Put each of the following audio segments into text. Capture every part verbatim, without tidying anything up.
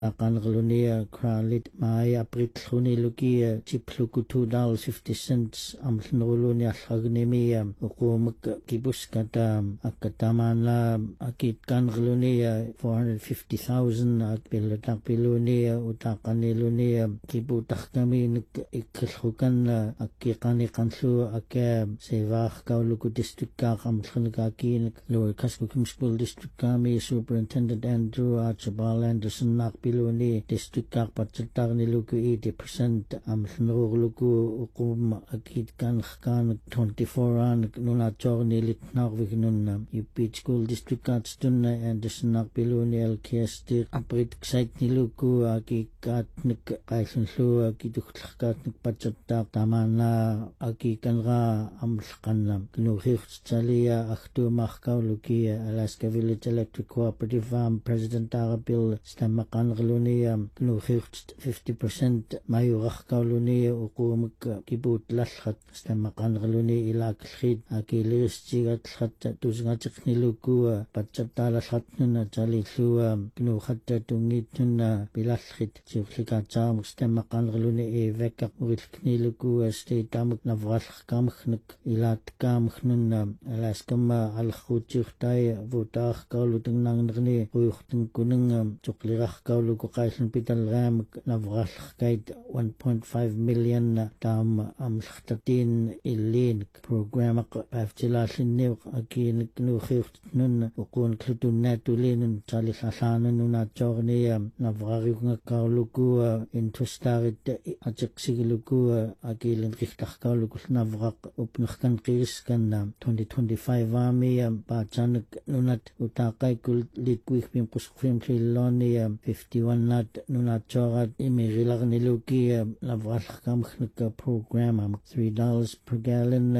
aqanqalunia kralit mai apritluni lukia chipluku two dollars fifty cents amlnuruluni allagnemia uqumak kibuskata akatamana akit kanqalunia four hundred fifty thousand akpilataqpilunia utaqanilunia kibutaqkami ikkalhukanna akkiqani qanlu aka sevaq kauluku district qamlnqaki Lower Kuskokwim School District Kami Superintendent Andrew Archibald Anderson Nakpiluni District Kakpatsatar niluku eighty percent amlnuruluku uqum akit kan kan twenty-four an nunachor nilitnar vignun U P School District Katstuna Anderson Nakpiluni L K S D aprit site niluku akikat nik qaillu akitukhlaqat nik patsatar tamana akikanra amlqanna nukhirtsalia akhtu Lukia Alaska Village Electric Cooperative Farm President Arabil Stamaqanqalunia Nukhircht fifty percent Mayuraqkaulunia uqumuk kibut lalhat Stamaqanqaluni ilaklhit akilistigatlat tusngatiqniluku patsattalalhatnuna talillua nuhatta tungitnuna bilalhit siuqlikatsaamuk Stamaqanqaluni evekaq urilkniluku state amuk navralqkamkhnik ilaatkaamkhnuna Alaskama alkhutjirtai vutaq kauluteng nangnerne ruuxteng kuneng tuqliraq kauluku qailn pitalram navralqkait one point five million tam amlxtatin illin program paftilallinniuq akinik nuuxiurtnun uqun klutunnatulin talillalaanan nunaatsoornia navrariunga kauluku interestarit atiqsigiluku akilin qihtarkauluku navraq upnerkan qiriskan twenty twenty-five army pachanak nunat utaqaikul litkuihpim qusqfim tlilloni fifty-one nat nunatsorat imirilarniluki lavralqkamkhnik program three dollars per gallon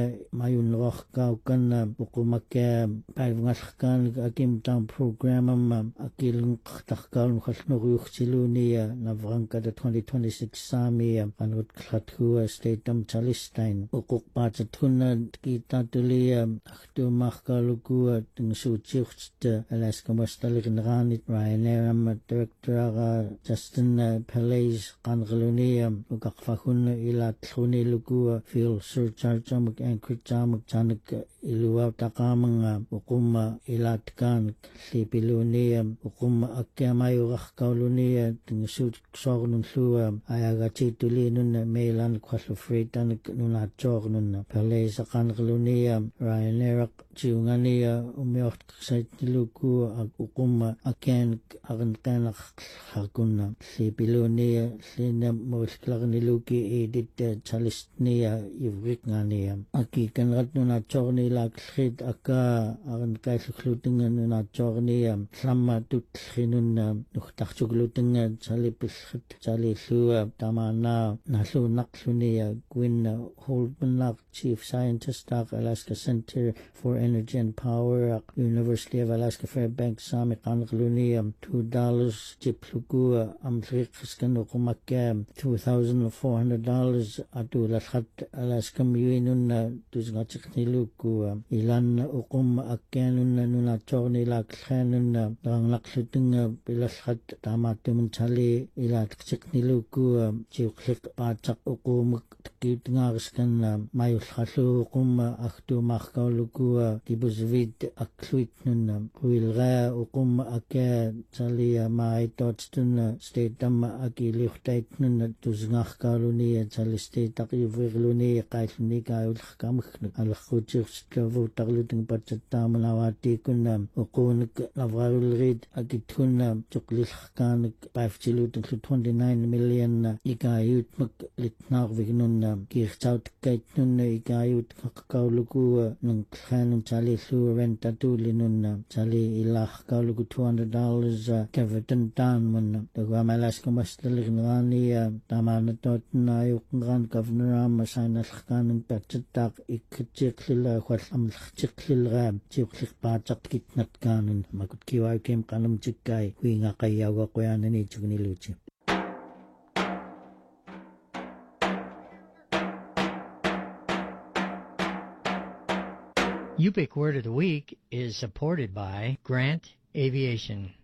mayunroqkaukan uqumakka paivngalqkan akimtam program akilin qtarkaul khalnuruyuxtiluni navrankata twenty twenty-six army anut khathu stateam chalistain uquq pachathunna kitatulia akhtu mahkaluku tingsuutsiuqt Alaska Mastaliqinranit Ryanair Director Justin Pellez qanqaluni uqaqfahun ilatluni luku fuel surcharge amuk anchorage amuk chanak ilua taqamanga uqumma ilatkan lipiluni uqumma akkamayuraqkauluni tingsuut sornun lua ayagachitulinun mailan qualified nunatsornun Pellez qanqaluni Ryanair jiungania umiort saitluku uqumma akan aranqanaq harkunna lipiluni lina mulklarniluki edit chalistnia ivrikngania akikanrat nunatsorni laklhit aka aranqailluqlutinga nunatsorni lamma tutlinun nuhtarchuglutinga chalipilhit chalillua tamana nallunaqluni Gwyn Holdenach Chief Scientist Alaska Center for Energy and Power University of Alaska Fairbanks Sami qanqaluni two dollars chipluku amtriqskan uqumakka two thousand four hundred dollars atulalhat Alaska miyunun tusngatiqniluku ilan uqum akkanun nunatsorni laklhanun ranglaqlutinga bilalhat tamatumun chali ilatqtiqniluku chiuqliq paataq uqumuk kitngarskan mayulhallu uqumma akhtu mahkauluku kibusvid akluitnun kuilga uqumma akka chalia maitotstun stateam akiliuhtaitnun tusngahkaluni chali state aqivrigluni qailni kaulqkamkhnik alkhutirstkavutaqluting patsattamanawati kunna uqunik lavrarulrid akithunna tuqlilqkanik paifchilutin twenty-nine million ikayutmak litnarvignun kirchautkkaitnun ikayut kauluku nung khanun chali lu rentatulinun chali ilah kauluku two hundred dollars kevetan tan mun dagwa Alaska Mastaliqinrani tamanatot na yuqngan governor masanalqkanun patsattaq ikchiqlila khwallamlchiqlilra chiqliqpaataq kitnatkanun makutkiwa kim qanum chikkai huinga qayyawa qoyanani chugniluchi. U P I C Word of the Week is supported by Grant Aviation.